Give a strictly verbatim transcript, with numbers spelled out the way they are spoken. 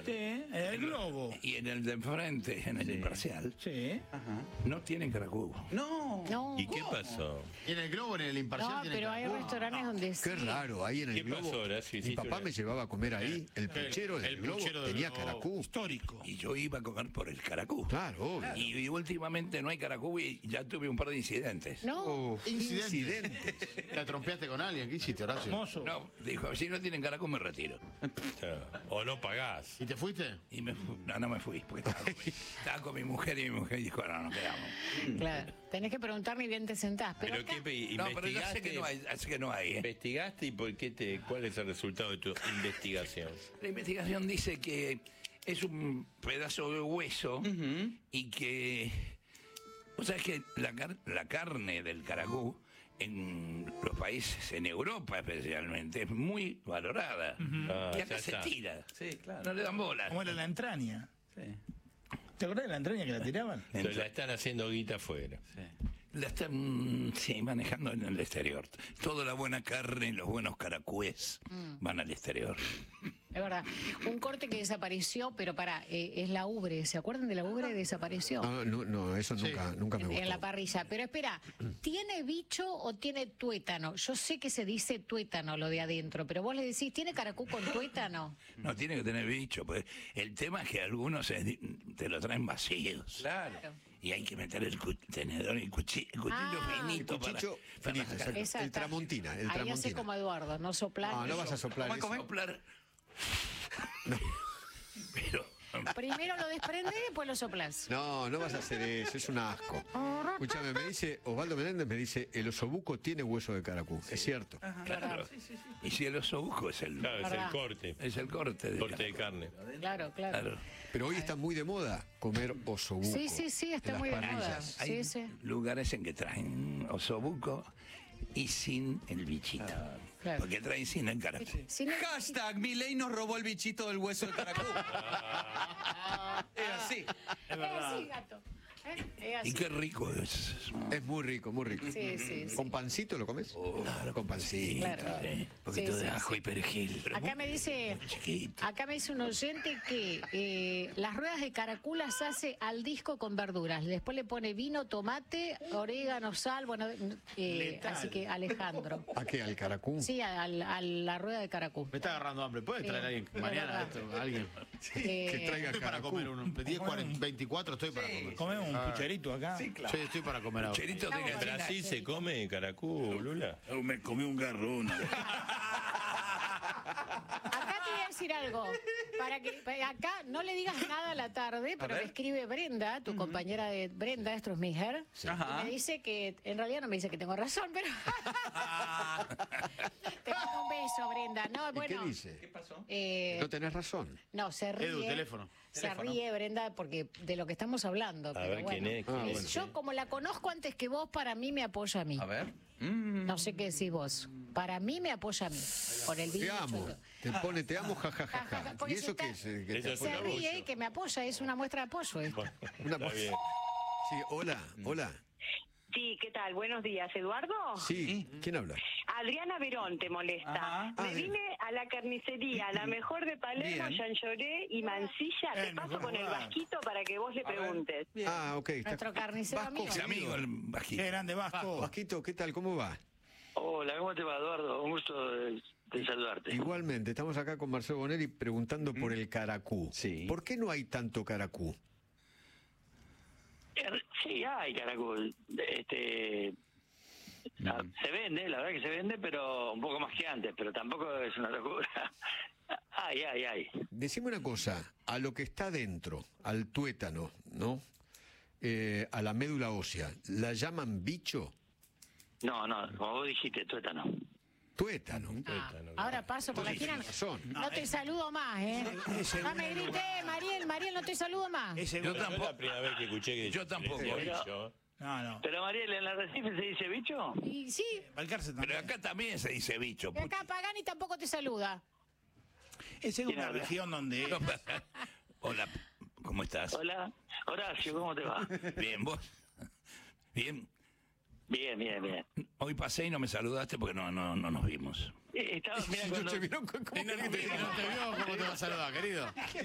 Sí, el globo. Y en el de enfrente, en el Sí. imparcial, Sí. Ajá. no tienen caracú. No. No. ¿Y qué pasó? Y en el globo, en el imparcial. No, tiene pero hay caracú. restaurantes donde sí. Qué raro, ahí en el ¿Qué globo. pasó ahora? Sí, Mi sí, papá sí. me llevaba a comer ahí. El puchero del el globo puchero del tenía globo. caracú. Histórico. Y yo iba a comer por el caracú. Claro, obvio. Y, y últimamente no hay caracú y ya tuve un par de incidentes. No. Uf, Incidentes. incidentes. ¿La trompeaste con alguien? ¿Qué hiciste, Horacio? Mozo. No, dijo, si no tienen caracú me retiro. O no pagás. ¿Y te fuiste? Y me fu- no, no me fui, porque estaba con, mi, estaba con mi mujer y mi mujer dijo, no, nos quedamos. Claro. Tenés que preguntarme y bien te sentás. Pero, ¿Pero acá- qué pe- No, pero yo sé investigaste? que no hay, sé que no hay. ¿eh? ¿Investigaste y por qué te, cuál es el resultado de tu investigación? La investigación dice que es un pedazo de hueso y que... O sea, es que la, car- la carne del caracú en los países, en Europa especialmente, es muy valorada. Ah, y ya acá se está. tira. Sí, claro. No le dan bola. ¿Cómo era la entraña? Sí, ¿Te acordás de la entraña que la tiraban? Entonces la están haciendo guita afuera. sí. La están sí, manejando en el exterior. Toda la buena carne y los buenos caracúes van al exterior. Es verdad. Un corte que desapareció, pero para, es la ubre. ¿Se acuerdan de la ubre? Desapareció. Ah, no, no, eso nunca, nunca me En, gustó. en la parrilla. Pero espera, ¿tiene bicho o tiene tuétano? Yo sé que se dice tuétano lo de adentro, pero vos le decís, ¿tiene caracú con tuétano? No tiene que tener bicho, pues el tema es que algunos se- te lo traen vacíos. Claro. Y hay que meter el cu- tenedor y el cuchillo, el cuchillo Ah. finito El cuchillo para, para finito, sacar. exacto. Esa El está- tramontina, el Ahí hace tramontina. como Eduardo, no soplar. No, no vas a soplar ¿Cómo, eso. cómo? Soplar. Pero Primero lo desprendés y después lo soplás. No, no vas a hacer eso, es un asco. Escúchame, me dice, Osvaldo Menéndez me dice, el osobuco tiene hueso de caracú. Es cierto. claro. Y si el osobuco es el Claro, es Verdad. el corte. es el corte de, Corte de carne. Claro, claro. Claro. Pero hoy está muy de moda comer osobuco. Sí, sí, sí, está en las muy de moda. parrillas. Hay Sí, sí. lugares en que traen osobuco y sin el bichito. Claro. Porque traen sin el caracú. Si no- Hashtag Milei nos robó el bichito del hueso de caracú. Es así. Es así, gato. ¿Eh? Es así. Y qué rico es. Es muy rico, muy rico. Sí, sí, sí. ¿Con pancito lo comes? Claro, con pancito. Claro. ¿eh? Un poquito Sí, de sí, ajo sí. y perejil. pero Acá muy- me dice, muy chiquito. acá me dice un oyente que eh, las ruedas de caracú las hace al disco con verduras. Después le pone vino, tomate, orégano, sal, bueno, eh, Letal. así que Alejandro. ¿A qué? ¿Al caracú? Sí, a, a la- a la rueda de caracú. Me está agarrando hambre. ¿Puede Sí, traer a alguien es mañana verdad. esto? ¿Alguien? Eh, Que traiga Estoy para caracú. comer uno. De diez, cuarenta, veinticuatro estoy para comer. Comemos un pucherito acá. Sí, claro. Sí, estoy para comer ahora. Cherito de ¿En gallina. Brasil se come caracú, Lula? Me comí un garrón. Acá te voy a decir algo. Para que para- acá no le digas nada a la tarde, pero ver. me escribe Brenda, tu compañera de Brenda Strusmiger, Ajá. y me dice que, en realidad no me dice que tengo razón, pero te mando un beso, Brenda. No, ¿Y bueno. qué dice? ¿Qué pasó? eh, No tenés razón. no, se ríe. Edu, teléfono. Se Teléfono. ríe, Brenda, porque de lo que estamos hablando. pero ver, bueno. ¿quién es? ¿Quién Eh, es? Yo, como la conozco antes que vos, para mí me apoya a mí. A ver. Mm. No sé qué decís vos. Para mí me apoya a mí. Por el Te bicho. amo. Te pone, te amo, jajajaja. Ja, ja, ja, ¿Y porque eso se qué está- es? eh, que Eso te es apoya? Se un ríe abuso. que me apoya, es una muestra de apoyo esto. Una Está bien. Sí, hola, hola. Sí, ¿qué tal? Buenos días, Eduardo. Sí, ¿quién habla? Adriana Verón te molesta. Ajá. Ah, Me bien. vine a la carnicería, la mejor de Palermo, Bien. Jean Lloré y Mansilla. Te El paso mejor con el lugar. vasquito para que vos le A ver. preguntes. Bien. Ah, ok. está- Nuestro carnicero Vasco, amigo. Es amigo el bajito. Qué grande Vasco. Vasquito, ¿qué tal? ¿Cómo va? Hola, ¿cómo te va, Eduardo? Un gusto de, de saludarte. Igualmente, estamos acá con Marcelo Bonelli preguntando por el caracú. Sí. ¿Por qué no hay tanto caracú? Er- Sí, hay caracol. Este, ah, se vende, la verdad que se vende, pero un poco más que antes, pero tampoco es una locura. Hay, hay, hay. Decime una cosa, a lo que está dentro, al tuétano, ¿no? Eh, a la médula ósea, ¿la llaman bicho? No, no, como vos dijiste, tuétano. Tuétano. Ah, ahora paso por la esquina. Razón. No te saludo más, ¿eh? ese No me grité, Mariel, Mariel, no te saludo más. Ese Yo No es tampoco. la primera vez que escuché que Yo tampoco. decía Pero- bicho. No, no. Pero Mariel, ¿en la Recife se dice bicho? Y sí, Balcarce también. Pero acá también se dice bicho. y acá Pagani tampoco te saluda. Esa es ¿Quién una habla? región donde... No pasa. Hola, ¿cómo estás? Hola, Horacio, ¿cómo te va? Bien, vos. Bien. Bien, bien, bien. Hoy pasé y no me saludaste porque no, no, no nos vimos. Eh, Estaba, mira, ¿No cuando, te vieron? ¿Cómo Y no querés nos que te vimos. diga? ¿No te vio cómo te va a saludar, querido?